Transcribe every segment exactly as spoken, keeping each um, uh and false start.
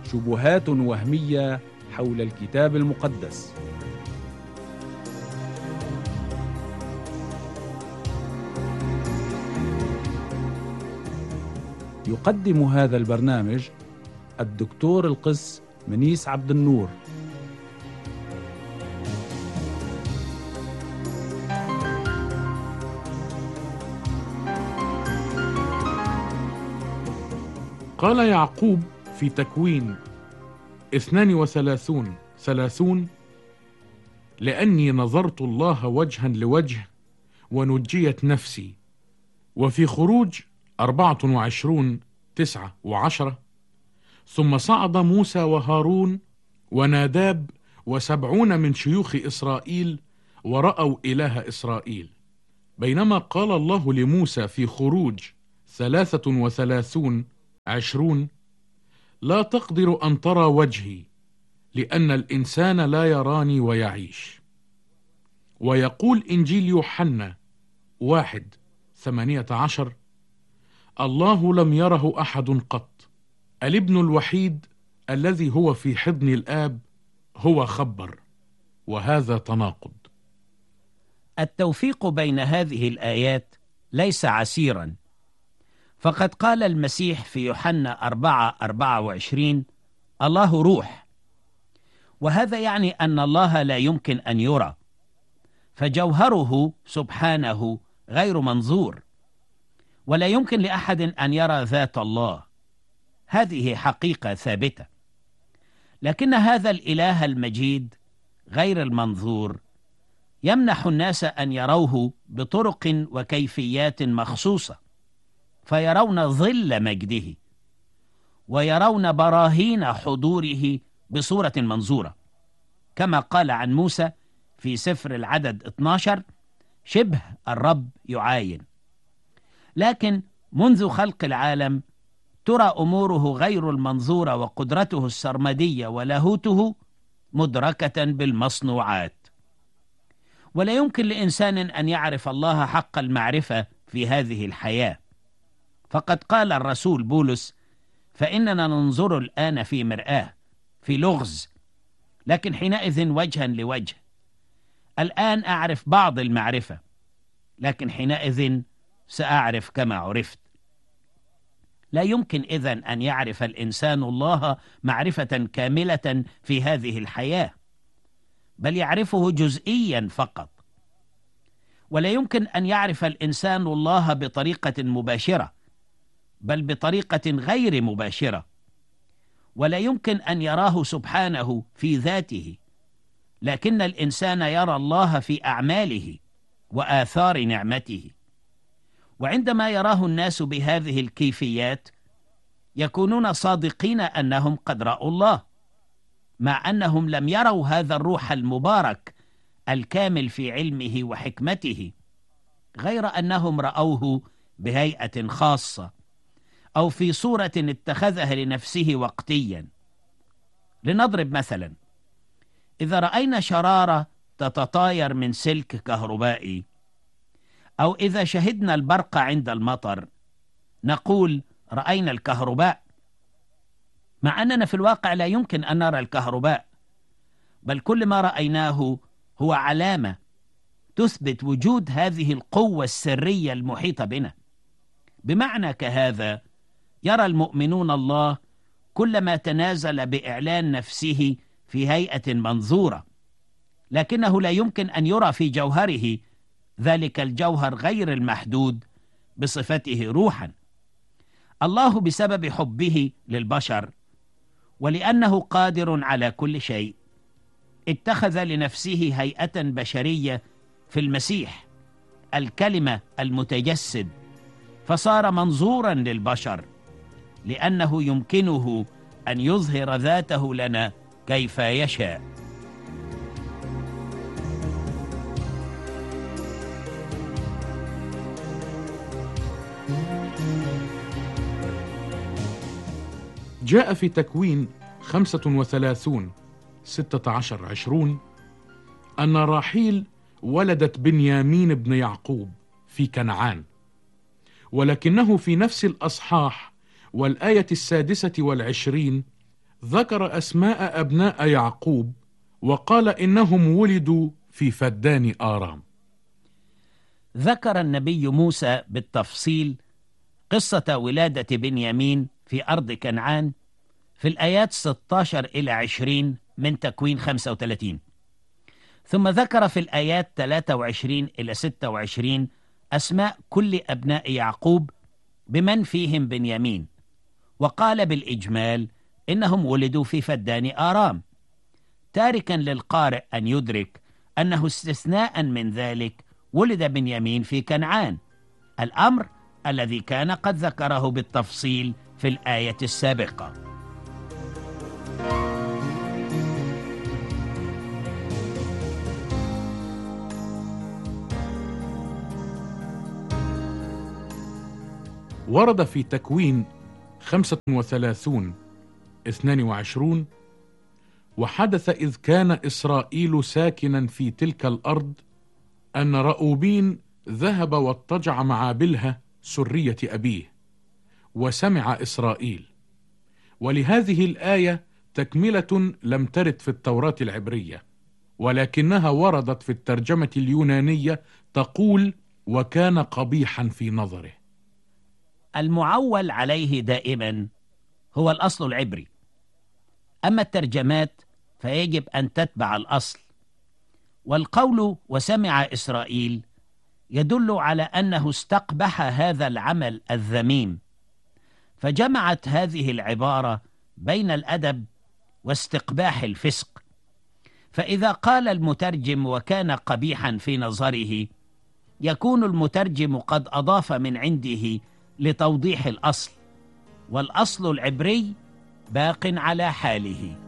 شبهات وهمية حول الكتاب المقدس. يقدم هذا البرنامج الدكتور القس منيس عبد النور. قال يعقوب في تكوين اثنان وثلاثون ثلاثون: لأني نظرت الله وجها لوجه ونجيت نفسي. وفي خروج أربعة وعشرون تسعة وعشرة: ثم صعد موسى وهارون وناداب وسبعون من شيوخ إسرائيل ورأوا إله إسرائيل. بينما قال الله لموسى في خروج ثلاثة وثلاثون عشرون: لا تقدر أن ترى وجهي لأن الإنسان لا يراني ويعيش. ويقول إنجيل يوحنا واحد ثمانية عشر: الله لم يره أحد قط، الابن الوحيد الذي هو في حضن الآب هو خبر. وهذا تناقض. التوفيق بين هذه الآيات ليس عسيرا، فقد قال المسيح في يوحنا أربعة أربعة وعشرين: الله روح، وهذا يعني أن الله لا يمكن أن يرى، فجوهره سبحانه غير منظور، ولا يمكن لأحد أن يرى ذات الله. هذه حقيقة ثابتة. لكن هذا الإله المجيد غير المنظور يمنح الناس أن يروه بطرق وكيفيات مخصوصة، فيرون ظل مجده ويرون براهين حضوره بصورة منظورة، كما قال عن موسى في سفر العدد اثني عشر: شبه الرب يعاين. لكن منذ خلق العالم ترى أموره غير المنظورة، وقدرته السرمدية ولاهوته مدركة بالمصنوعات. ولا يمكن لإنسان أن يعرف الله حق المعرفة في هذه الحياة، فقد قال الرسول بولس: فإننا ننظر الآن في مرآة في لغز، لكن حينئذ وجها لوجه. الآن أعرف بعض المعرفة، لكن حينئذ سأعرف كما عرفت. لا يمكن إذن أن يعرف الإنسان الله معرفة كاملة في هذه الحياة، بل يعرفه جزئيا فقط. ولا يمكن أن يعرف الإنسان الله بطريقة مباشرة، بل بطريقة غير مباشرة. ولا يمكن أن يراه سبحانه في ذاته، لكن الإنسان يرى الله في أعماله وآثار نعمته. وعندما يراه الناس بهذه الكيفيات يكونون صادقين أنهم قد رأوا الله، مع أنهم لم يروا هذا الروح المبارك الكامل في علمه وحكمته، غير أنهم رأوه بهيئة خاصة أو في صورة اتخذها لنفسه وقتيا. لنضرب مثلا: إذا رأينا شرارة تتطاير من سلك كهربائي، أو إذا شهدنا البرق عند المطر، نقول رأينا الكهرباء، مع أننا في الواقع لا يمكن أن نرى الكهرباء، بل كل ما رأيناه هو علامة تثبت وجود هذه القوة السرية المحيطة بنا. بمعنى كهذا يرى المؤمنون الله كلما تنازل بإعلان نفسه في هيئة منظورة، لكنه لا يمكن أن يرى في جوهره ذلك الجوهر غير المحدود بصفته روحا. الله بسبب حبه للبشر ولأنه قادر على كل شيء اتخذ لنفسه هيئة بشرية في المسيح الكلمة المتجسد، فصار منظورا للبشر، لأنه يمكنه أن يظهر ذاته لنا كيف يشاء. جاء في تكوين خمسة وثلاثون ستة عشر عشرون أن راحيل ولدت بنيامين بن يعقوب في كنعان، ولكنه في نفس الأصحاح والآية السادسة والعشرين ذكر أسماء أبناء يعقوب وقال إنهم ولدوا في فدان آرام. ذكر النبي موسى بالتفصيل قصة ولادة بنيامين في أرض كنعان في الآيات ستة عشر إلى عشرين من تكوين خمسة وثلاثين، ثم ذكر في الآيات ثلاثة وعشرين إلى ستة وعشرين أسماء كل أبناء يعقوب بمن فيهم بنيامين، وقال بالإجمال إنهم ولدوا في فدان آرام، تاركا للقارئ أن يدرك أنه استثناء من ذلك ولد بنيامين في كنعان، الأمر الذي كان قد ذكره بالتفصيل في الآية السابقة. ورد في تكوين خمسة وثلاثون اثنان وعشرون: وحدث إذ كان إسرائيل ساكنا في تلك الأرض أن رأوبين ذهب واضطجع مع بلهة سرية أبيه، وسمع إسرائيل. ولهذه الآية تكملة لم ترد في التوراة العبرية، ولكنها وردت في الترجمة اليونانية تقول: وكان قبيحا في نظره. المعول عليه دائما هو الأصل العبري، أما الترجمات فيجب أن تتبع الأصل. والقول وسمع إسرائيل يدل على أنه استقبح هذا العمل الذميم، فجمعت هذه العبارة بين الأدب واستقباح الفسق. فإذا قال المترجم وكان قبيحا في نظره، يكون المترجم قد أضاف من عنده لتوضيح الأصل، والأصل العبري باق على حاله.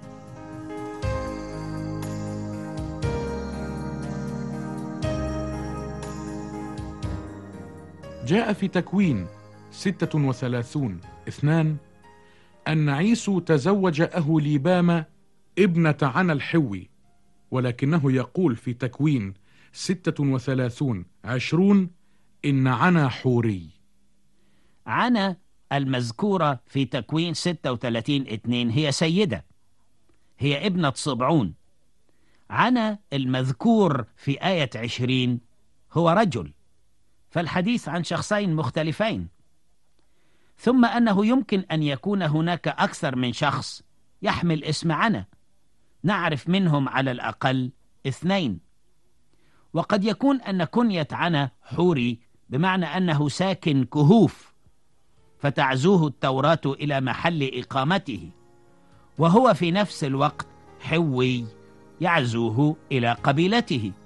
جاء في تكوين ستة وثلاثون اثنان أن عيسو تزوج أهوليبام ابنة عنا الحوي، ولكنه يقول في تكوين ستة وثلاثون عشرون إن عنا حوري. عنا المذكورة في تكوين ستة وثلاثين اثنين هي سيدة، هي ابنة صبعون. عنا المذكور في آية عشرين هو رجل، فالحديث عن شخصين مختلفين. ثم أنه يمكن أن يكون هناك أكثر من شخص يحمل اسم عنا، نعرف منهم على الأقل اثنين. وقد يكون أن كنية عنا حوري بمعنى أنه ساكن كهوف، فتعزوه التوراة إلى محل إقامته، وهو في نفس الوقت حوي يعزوه إلى قبيلته.